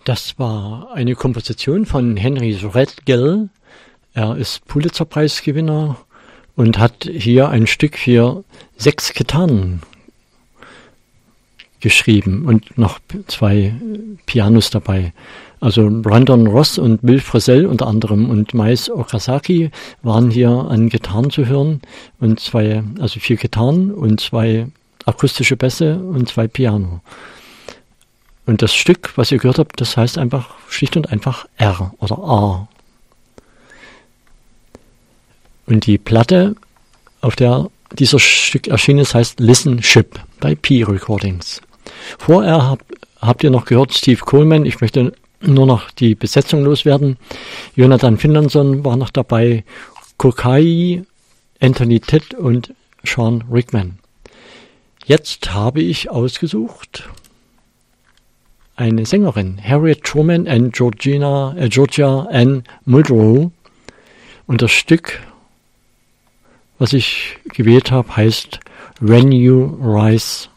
Das war eine Komposition von Henry Threadgill. Er ist Pulitzer-Preisgewinner und hat hier ein Stück für 6 Gitarren geschrieben und noch 2 Pianos dabei. Also Brandon Ross und Bill Frisell unter anderem und Mais Okazaki waren hier an Gitarren zu hören und 4 Gitarren und 2 akustische Bässe und 2 Piano. Und das Stück, was ihr gehört habt, das heißt einfach schlicht und einfach R oder A. Und die Platte, auf der dieses Stück erschienen ist, heißt Listen Ship bei P Recordings. Vorher habt ihr noch gehört Steve Coleman. Ich möchte nur noch die Besetzung loswerden. Jonathan Finlayson war noch dabei, Kokai, Anthony Tidd und Sean Rickman. Jetzt habe ich ausgesucht eine Sängerin, Harriet Truman und Georgia Ann Muldrow. Und das Stück, was ich gewählt habe, heißt When You Rise